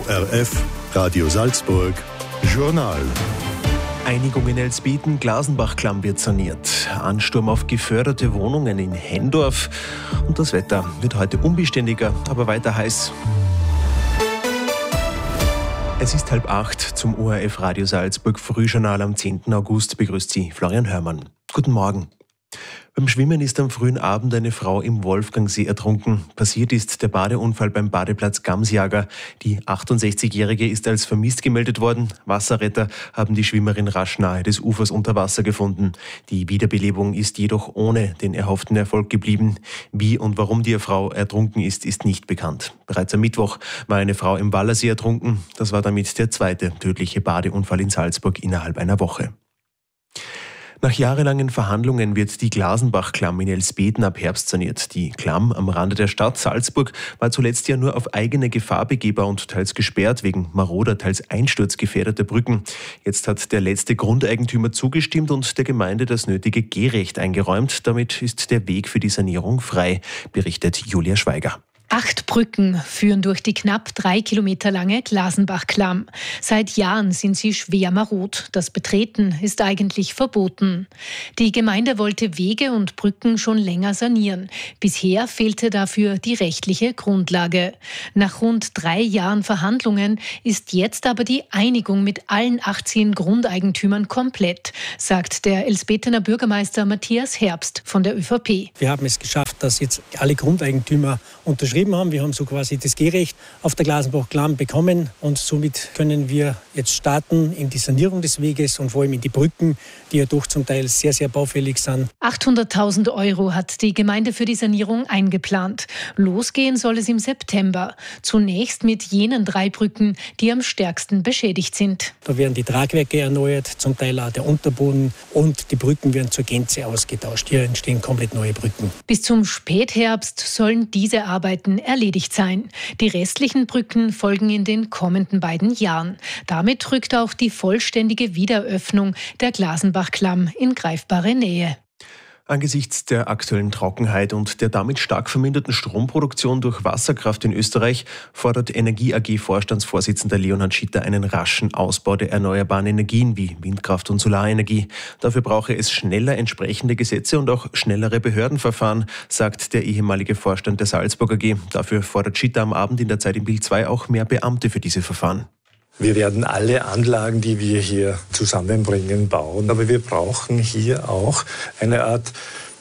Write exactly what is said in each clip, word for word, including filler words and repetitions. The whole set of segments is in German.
O R F, Radio Salzburg, Journal. Einigung in Elsbeten, Glasenbach-Klamm wird saniert. Ansturm auf geförderte Wohnungen in Hendorf. Und das Wetter wird heute unbeständiger, aber weiter heiß. Es ist halb acht zum O R F Radio Salzburg Frühjournal am zehnten August. Begrüßt Sie Florian Hörmann. Guten Morgen. Beim Schwimmen ist am frühen Abend eine Frau im Wolfgangsee ertrunken. Passiert ist der Badeunfall beim Badeplatz Gamsjager. Die achtundsechzigjährige ist als vermisst gemeldet worden. Wasserretter haben die Schwimmerin rasch nahe des Ufers unter Wasser gefunden. Die Wiederbelebung ist jedoch ohne den erhofften Erfolg geblieben. Wie und warum die Frau ertrunken ist, ist nicht bekannt. Bereits am Mittwoch war eine Frau im Wallersee ertrunken. Das war damit der zweite tödliche Badeunfall in Salzburg innerhalb einer Woche. Nach jahrelangen Verhandlungen wird die Glasenbach-Klamm in Elsbeten ab Herbst saniert. Die Klamm am Rande der Stadt Salzburg war zuletzt ja nur auf eigene Gefahr begehbar und teils gesperrt wegen maroder, teils einsturzgefährdeter Brücken. Jetzt hat der letzte Grundeigentümer zugestimmt und der Gemeinde das nötige Gehrecht eingeräumt. Damit ist der Weg für die Sanierung frei, berichtet Julia Schweiger. Acht Brücken führen durch die knapp drei Kilometer lange Glasenbach-Klamm. Seit Jahren sind sie schwer marod. Das Betreten ist eigentlich verboten. Die Gemeinde wollte Wege und Brücken schon länger sanieren. Bisher fehlte dafür die rechtliche Grundlage. Nach rund drei Jahren Verhandlungen ist jetzt aber die Einigung mit allen achtzehn Grundeigentümern komplett, sagt der Elsbetener Bürgermeister Matthias Herbst von der ÖVP. Wir haben es geschafft, dass jetzt alle Grundeigentümer unterschrieben haben. Wir haben so quasi das Gehrecht auf der Glasenbach-Klamm bekommen und somit können wir jetzt starten in die Sanierung des Weges und vor allem in die Brücken, die ja doch zum Teil sehr, sehr baufällig sind. achthunderttausend Euro hat die Gemeinde für die Sanierung eingeplant. Losgehen soll es im September. Zunächst mit jenen drei Brücken, die am stärksten beschädigt sind. Da werden die Tragwerke erneuert, zum Teil auch der Unterboden und die Brücken werden zur Gänze ausgetauscht. Hier entstehen komplett neue Brücken. Bis zum Spätherbst sollen diese Arbeiten erledigt sein. Die restlichen Brücken folgen in den kommenden beiden Jahren. Damit rückt auch die vollständige Wiederöffnung der Glasenbach-Klamm in greifbare Nähe. Angesichts der aktuellen Trockenheit und der damit stark verminderten Stromproduktion durch Wasserkraft in Österreich fordert Energie A G-Vorstandsvorsitzender Leonhard Schitter einen raschen Ausbau der erneuerbaren Energien wie Windkraft und Solarenergie. Dafür brauche es schneller entsprechende Gesetze und auch schnellere Behördenverfahren, sagt der ehemalige Vorstand der Salzburg A G. Dafür fordert Schitter am Abend in der Zeit im Bild zwei auch mehr Beamte für diese Verfahren. Wir werden alle Anlagen, die wir hier zusammenbringen, bauen. Aber wir brauchen hier auch eine Art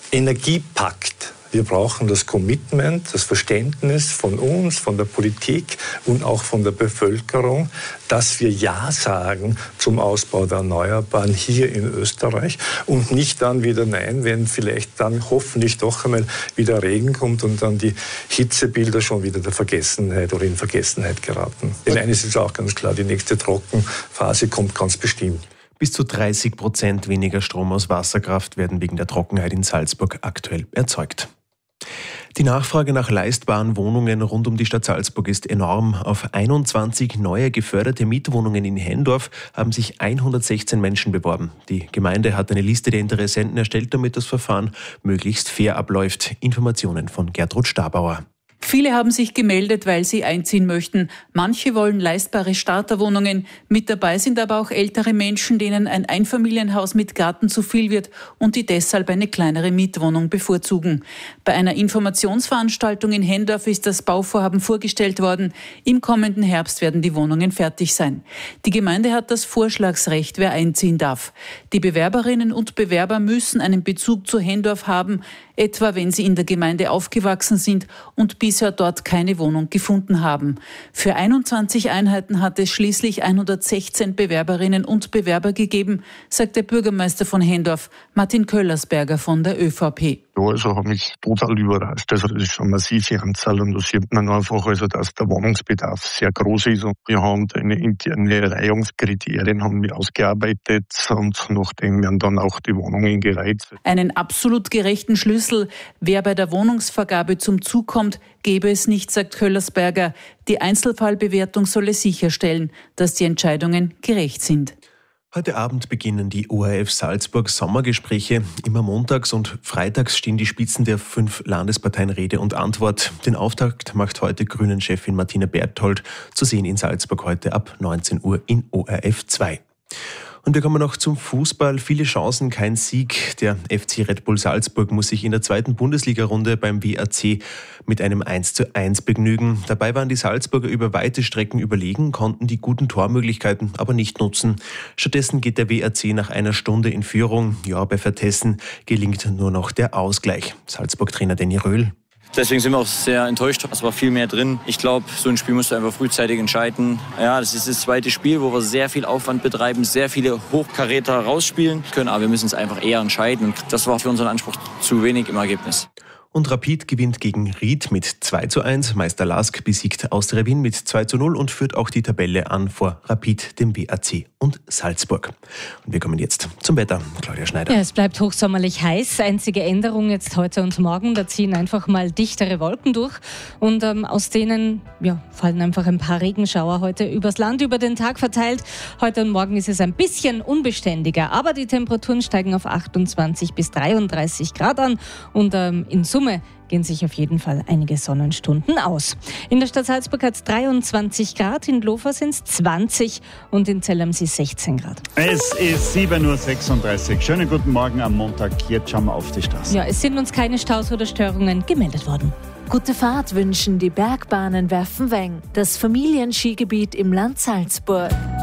Energiepakt. Wir brauchen das Commitment, das Verständnis von uns, von der Politik und auch von der Bevölkerung, dass wir Ja sagen zum Ausbau der Erneuerbaren hier in Österreich und nicht dann wieder Nein, wenn vielleicht dann hoffentlich doch einmal wieder Regen kommt und dann die Hitzebilder schon wieder der Vergessenheit oder in Vergessenheit geraten. Denn eines ist auch ganz klar, die nächste Trockenphase kommt ganz bestimmt. Bis zu dreißig Prozent weniger Strom aus Wasserkraft werden wegen der Trockenheit in Salzburg aktuell erzeugt. Die Nachfrage nach leistbaren Wohnungen rund um die Stadt Salzburg ist enorm. Auf einundzwanzig neue geförderte Mietwohnungen in Hendorf haben sich hundertsechzehn Menschen beworben. Die Gemeinde hat eine Liste der Interessenten erstellt, damit das Verfahren möglichst fair abläuft. Informationen von Gertrud Stabauer. Viele haben sich gemeldet, weil sie einziehen möchten. Manche wollen leistbare Starterwohnungen. Mit dabei sind aber auch ältere Menschen, denen ein Einfamilienhaus mit Garten zu viel wird und die deshalb eine kleinere Mietwohnung bevorzugen. Bei einer Informationsveranstaltung in Hendorf ist das Bauvorhaben vorgestellt worden. Im kommenden Herbst werden die Wohnungen fertig sein. Die Gemeinde hat das Vorschlagsrecht, wer einziehen darf. Die Bewerberinnen und Bewerber müssen einen Bezug zu Hendorf haben, etwa wenn sie in der Gemeinde aufgewachsen sind und bisher dort keine Wohnung gefunden haben. Für einundzwanzig Einheiten hat es schließlich hundertsechzehn Bewerberinnen und Bewerber gegeben, sagt der Bürgermeister von Hendorf, Martin Köllersberger von der ÖVP. Ja, also hat mich total überrascht. Also das ist schon eine massive Anzahl und da sieht man einfach, also, dass der Wohnungsbedarf sehr groß ist. Und wir haben eine interne Reihungskriterien haben wir ausgearbeitet und nachdem werden dann auch die Wohnungen gereiht. Einen absolut gerechten Schlüssel, wer bei der Wohnungsvergabe zum Zug kommt, gebe es nicht, sagt Köllersberger. Die Einzelfallbewertung solle sicherstellen, dass die Entscheidungen gerecht sind. Heute Abend beginnen die O R F Salzburg Sommergespräche. Immer montags und freitags stehen die Spitzen der fünf Landesparteien Rede und Antwort. Den Auftakt macht heute Grünen-Chefin Martina Berthold, zu sehen in Salzburg heute ab neunzehn Uhr in O R F zwei. Und wir kommen noch zum Fußball. Viele Chancen, kein Sieg. Der F C Red Bull Salzburg muss sich in der zweiten Bundesliga-Runde beim W A C mit einem eins zu eins begnügen. Dabei waren die Salzburger über weite Strecken überlegen, konnten die guten Tormöglichkeiten aber nicht nutzen. Stattdessen geht der W A C nach einer Stunde in Führung. Ja, bei Vertessen gelingt nur noch der Ausgleich. Salzburg-Trainer Danny Röhl. Deswegen sind wir auch sehr enttäuscht. Es war viel mehr drin. Ich glaube, so ein Spiel musst du einfach frühzeitig entscheiden. Ja, das ist das zweite Spiel, wo wir sehr viel Aufwand betreiben, sehr viele Hochkaräter rausspielen können. Aber wir müssen es einfach eher entscheiden. Und das war für unseren Anspruch zu wenig im Ergebnis. Und Rapid gewinnt gegen Ried mit zwei zu eins. Meister Lask besiegt Austria Wien mit zwei zu null und führt auch die Tabelle an vor Rapid, dem W A C und Salzburg. Und wir kommen jetzt zum Wetter. Claudia Schneider. Ja, es bleibt hochsommerlich heiß. Einzige Änderung jetzt heute und morgen. Da ziehen einfach mal dichtere Wolken durch. Und ähm, aus denen ja, fallen einfach ein paar Regenschauer heute übers Land, über den Tag verteilt. Heute und morgen ist es ein bisschen unbeständiger. Aber die Temperaturen steigen auf achtundzwanzig bis dreiunddreißig Grad an. Und ähm, in Summe gehen sich auf jeden Fall einige Sonnenstunden aus. In der Stadt Salzburg hat es dreiundzwanzig Grad, in Lofa sind es zwanzig und in Zell haben sie sechzehn Grad. Es ist sieben Uhr sechsunddreißig. Schönen guten Morgen am Montag. Jetzt schauen wir auf die Straße. Ja, es sind uns keine Staus oder Störungen gemeldet worden. Gute Fahrt wünschen die Bergbahnen Werfenweng, das Familienskigebiet im Land Salzburg.